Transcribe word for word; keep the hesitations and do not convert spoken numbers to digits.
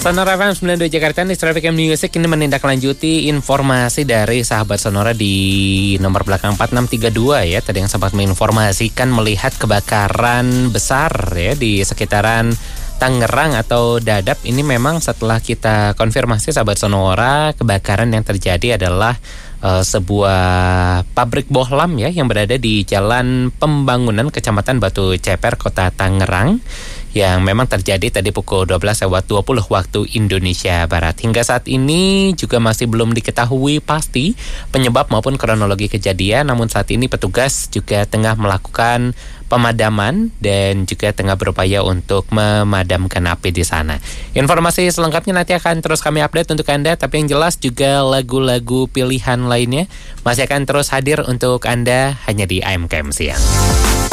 Sonora F M sembilan puluh dua Jakarta nih, Traffic and Music ini menindaklanjuti informasi dari sahabat Sonora di nomor belakang empat enam tiga dua ya. Tadi yang sempat menginformasikan melihat kebakaran besar ya di sekitaran Tangerang atau Dadap. Ini memang setelah kita konfirmasi sahabat Sonora, kebakaran yang terjadi adalah uh, sebuah pabrik bohlam ya yang berada di Jalan Pembangunan Kecamatan Batu Ceper, Kota Tangerang, yang memang terjadi tadi pukul dua belas lewat dua puluh waktu Indonesia Barat. Hingga saat ini juga masih belum diketahui pasti penyebab maupun kronologi kejadian, namun saat ini petugas juga tengah melakukan pemadaman dan juga tengah berupaya untuk memadamkan api di sana. Informasi selengkapnya nanti akan terus kami update untuk Anda, tapi yang jelas juga lagu-lagu pilihan lainnya masih akan terus hadir untuk Anda hanya di A M K M Siang.